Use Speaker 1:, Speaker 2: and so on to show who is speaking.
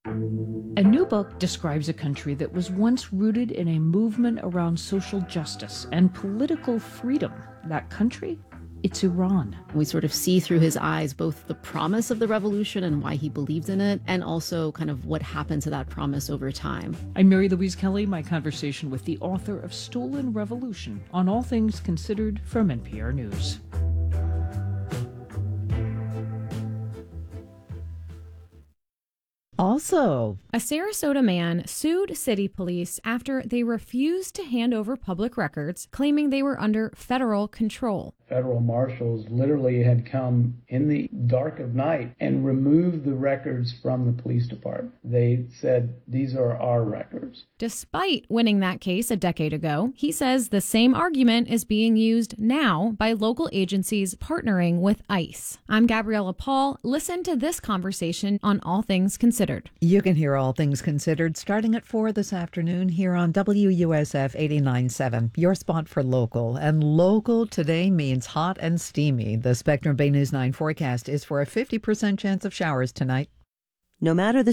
Speaker 1: A new book describes a country that was once rooted in a movement around social justice and political freedom. That country? It's Iran.
Speaker 2: We sort of see through his eyes both the promise of the revolution and why he believed in it, and also kind of what happened to that promise over time.
Speaker 1: I'm Mary Louise Kelly, my conversation with the author of Stolen Revolution on All Things Considered from NPR News.
Speaker 3: Also,
Speaker 4: a Sarasota man sued city police after they refused to hand over public records, claiming they were under federal control.
Speaker 5: Federal marshals literally had come in the dark of night and removed the records from the police department. They said, these are our records.
Speaker 4: Despite winning that case a decade ago, he says the same argument is being used now by local agencies partnering with ICE. I'm Gabriella Paul. Listen to this conversation on All Things Considered.
Speaker 3: You can hear All Things Considered starting at 4 this afternoon here on WUSF 89.7, your spot for local. And local today means hot and steamy. The Spectrum Bay News 9 forecast is for a 50% chance of showers tonight.
Speaker 6: No matter the